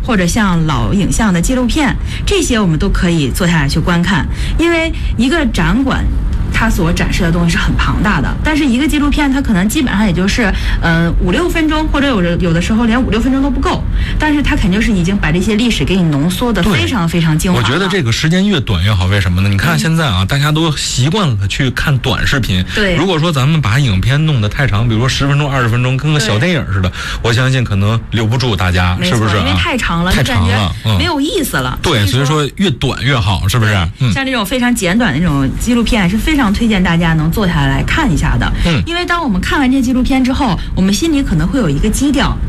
或者像老影像的纪录片，这些我们都可以坐下来去观看。因为一个展馆它所展示的东西是很庞大的，但是一个纪录片它可能基本上也就是5-6分钟，或者有的时候连5-6分钟都不够，但是它肯定是已经把这些历史给你浓缩的非常非常精华。 我觉得这个时间越短越好，为什么呢？你看现在啊，大家都习惯了去看短视频。 对， 如果说咱们把影片弄得太长，比如说10分钟、20分钟，跟个小电影似的，我相信可能留不住大家，是不是？ 因为太长了， 太长了， 没有意思了。 对，所以说越短越好，是不是？ 像这种非常简短的那种纪录片，是非常推荐大家能坐下来看一下的。因为当我们看完这纪录片之后，我们心里可能会有一个基调，